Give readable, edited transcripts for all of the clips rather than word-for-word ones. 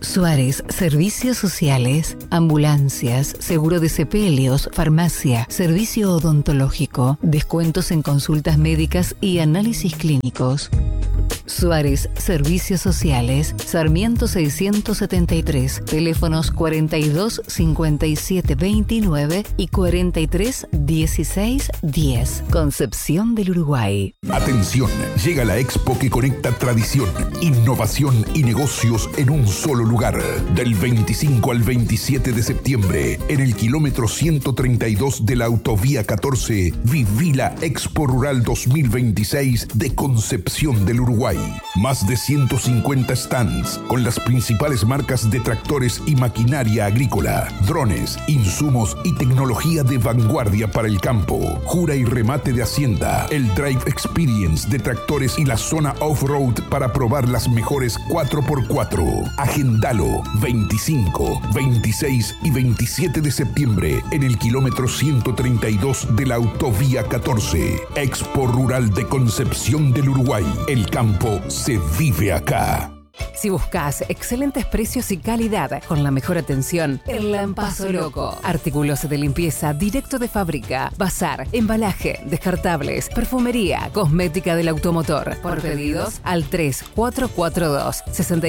Suárez, Servicios Sociales, ambulancias, seguro de sepelios, farmacia, servicio odontológico, descuentos en consultas médicas y análisis clínicos. Suárez, Servicios Sociales, Sarmiento 673, teléfonos 42 57 29 y 43 16 10. Concepción del Uruguay. Atención, llega la expo que conecta tradición, innovación y negocios en un solo lugar. Del 25 al 27 de septiembre, en el kilómetro 132 de la autovía 14, viví la Expo Rural 2026 de Concepción del Uruguay. Más de 150 stands con las principales marcas de tractores y maquinaria agrícola, drones, insumos y tecnología de vanguardia para el campo. Jura y remate de Hacienda, el Drive Experience de tractores y la zona off-road para probar las mejores 4x4. Agendalo 25, 26 y 27 de septiembre en el kilómetro 132 de la autovía 14. Expo Rural de Concepción del Uruguay. El campo se vive acá. Si buscas excelentes precios y calidad con la mejor atención, El Lampazo Loco. Artículos de limpieza directo de fábrica, bazar, embalaje, descartables, perfumería, cosmética del automotor. Por pedidos al 3442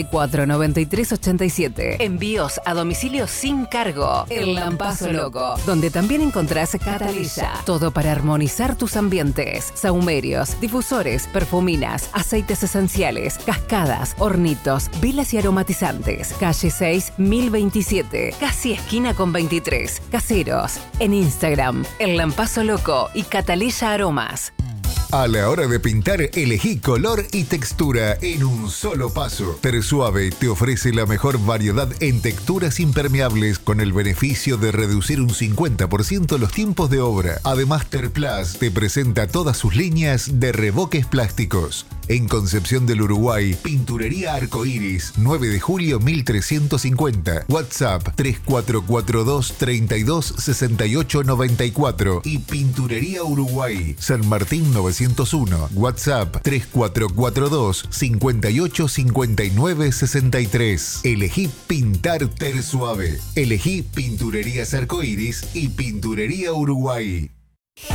649387. Envíos a domicilio sin cargo. El Lampazo Loco, donde también encontrás Catalisa. Todo para armonizar tus ambientes. Sahumerios, difusores, perfuminas, aceites esenciales, cascadas, hornitos, velas y aromatizantes. Calle 6, 1027. Casi esquina con 23. Caseros. En Instagram, El Lampazo Loco y Catalisa Aromas. A la hora de pintar, elegí color y textura en un solo paso. Tersuave te ofrece la mejor variedad en texturas impermeables con el beneficio de reducir un 50% los tiempos de obra. Además, Terplast te presenta todas sus líneas de revoques plásticos. En Concepción del Uruguay, Pinturería Arcoíris, 9 de julio 1350. WhatsApp 3442 32 68 94 y Pinturería Uruguay, San Martín 901. WhatsApp 3442 58 59 63. Elegí pintar Tersuave. Elegí Pinturerías Arcoíris y Pinturería Uruguay.